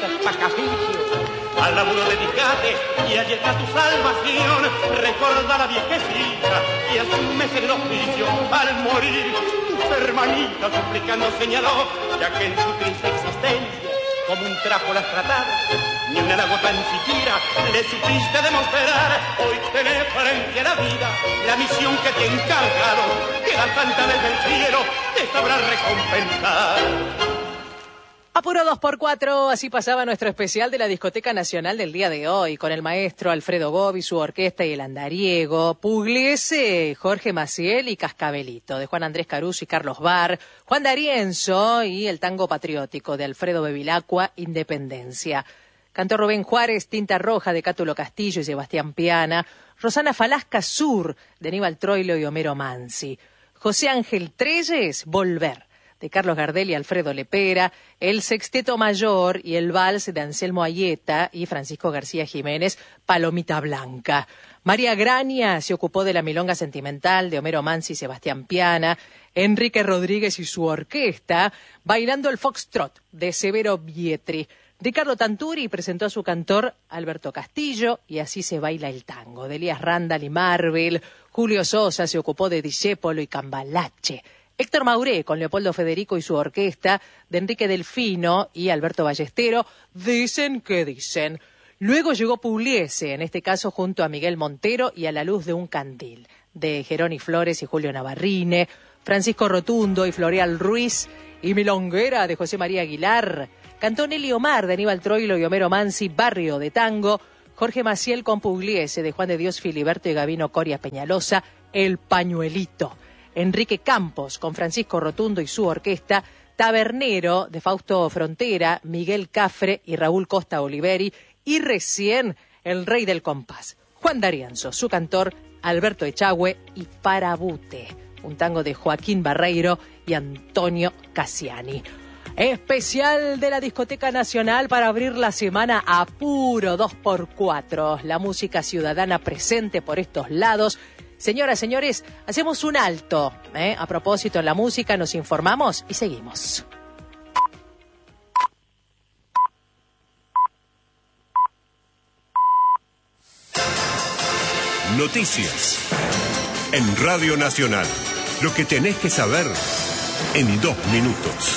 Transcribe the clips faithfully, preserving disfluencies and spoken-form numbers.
necesitas pacaficio. Al laburo dedicate y allega tu salvación. Recorda a la viejecita y asume el oficio. Al morir, tus hermanitas suplicando señaló, ya que en su triste existencia como un trapo las trataba. Ni una gota ni siquiera le supiste demostrar. Hoy tenés frente a la vida la misión que te he encargado, que la santa desde el cielo te sabrá recompensar. Apuro dos por cuatro, así pasaba nuestro especial de la Discoteca Nacional del día de hoy, con el maestro Alfredo Gobi, su orquesta y el andariego, Pugliese, Jorge Maciel y Cascabelito, de Juan Andrés Caruso y Carlos Bar, Juan D'Arienzo y el tango patriótico de Alfredo Bevilacqua, Independencia. Cantó Rubén Juárez, Tinta Roja de Cátulo Castillo y Sebastián Piana, Rosana Falasca Sur de Aníbal Troilo y Homero Mansi, José Ángel Treyes, Volver, de Carlos Gardel y Alfredo Lepera, el Sexteto Mayor y el Vals de Anselmo Ayeta y Francisco García Jiménez, Palomita Blanca. María Graña se ocupó de la milonga sentimental de Homero Mansi y Sebastián Piana, Enrique Rodríguez y su orquesta, bailando el foxtrot de Severo Bietri. Ricardo Tanturi presentó a su cantor Alberto Castillo y Así se baila el tango, de Elías Randall y Marvel. Julio Sosa se ocupó de Discépolo y Cambalache. Héctor Mauré con Leopoldo Federico y su orquesta, de Enrique Delfino y Alberto Ballestero, Dicen que dicen. Luego llegó Pugliese, en este caso junto a Miguel Montero y A la luz de un candil, de Geroni Flores y Julio Navarrine, Francisco Rotundo y Floreal Ruiz, y Milonguera de José María Aguilar. Cantó Nelly Omar de Aníbal Troilo y Homero Mansi, Barrio de Tango. Jorge Maciel con Pugliese de Juan de Dios Filiberto y Gabino Coria Peñalosa, El Pañuelito. Enrique Campos con Francisco Rotundo y su orquesta, Tabernero de Fausto Frontera, Miguel Cafre y Raúl Costa Oliveri, y recién el rey del compás, Juan D'Arienzo, su cantor, Alberto Echagüe y Parabute, un tango de Joaquín Barreiro y Antonio Cassiani. Especial de la Discoteca Nacional para abrir la semana a puro dos por cuatro. La música ciudadana presente por estos lados. Señoras, señores, hacemos un alto. ¿eh? A propósito, en la música nos informamos y seguimos. Noticias. En Radio Nacional. Lo que tenés que saber en dos minutos.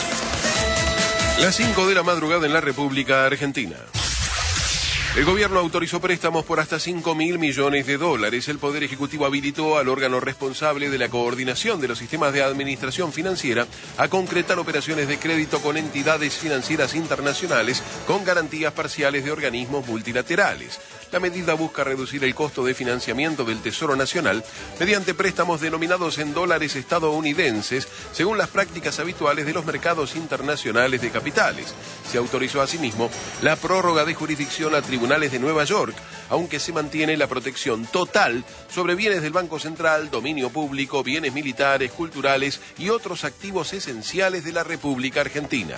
Las cinco de la madrugada en la República Argentina. El gobierno autorizó préstamos por hasta cinco mil millones de dólares. El Poder Ejecutivo habilitó al órgano responsable de la coordinación de los sistemas de administración financiera a concretar operaciones de crédito con entidades financieras internacionales con garantías parciales de organismos multilaterales. La medida busca reducir el costo de financiamiento del Tesoro Nacional mediante préstamos denominados en dólares estadounidenses, según las prácticas habituales de los mercados internacionales de capitales. Se autorizó asimismo la prórroga de jurisdicción a tribunales de Nueva York, aunque se mantiene la protección total sobre bienes del Banco Central, dominio público, bienes militares, culturales y otros activos esenciales de la República Argentina.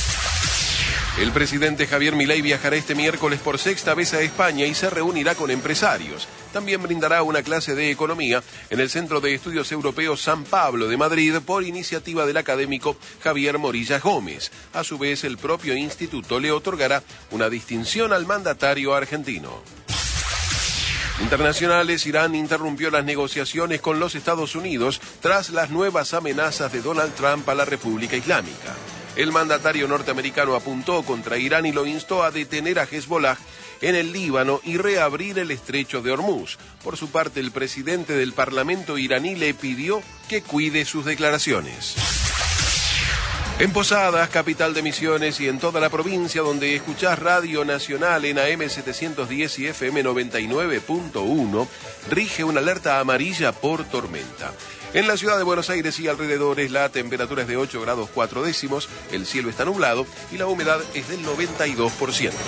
El presidente Javier Milei viajará este miércoles por sexta vez a España y se reunirá con empresarios. También brindará una clase de economía en el Centro de Estudios Europeos San Pablo de Madrid por iniciativa del académico Javier Morilla Gómez. A su vez, el propio instituto le otorgará una distinción al mandatario argentino. Internacionales, Irán interrumpió las negociaciones con los Estados Unidos tras las nuevas amenazas de Donald Trump a la República Islámica. El mandatario norteamericano apuntó contra Irán y lo instó a detener a Hezbollah en el Líbano y reabrir el estrecho de Hormuz. Por su parte, el presidente del Parlamento iraní le pidió que cuide sus declaraciones. En Posadas, capital de Misiones, y en toda la provincia donde escuchás Radio Nacional en A M setecientos diez y F M noventa y nueve punto uno, rige una alerta amarilla por tormenta. En la ciudad de Buenos Aires y alrededores la temperatura es de ocho grados cuatro décimos, el cielo está nublado y la humedad es del noventa y dos por ciento.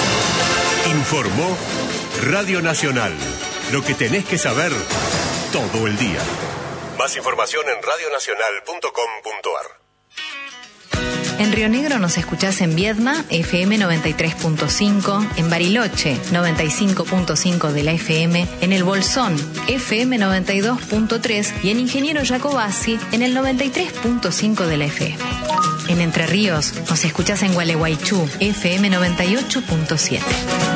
Informó Radio Nacional. Lo que tenés que saber todo el día. Más información en radio nacional punto com punto a r. En Río Negro nos escuchás en Viedma, F M noventa y tres punto cinco, en Bariloche, noventa y cinco punto cinco de la F M, en El Bolsón, F M noventa y dos punto tres y en Ingeniero Jacobasi, en el noventa y tres punto cinco de la F M. En Entre Ríos nos escuchás en Gualeguaychú, F M noventa y ocho punto siete.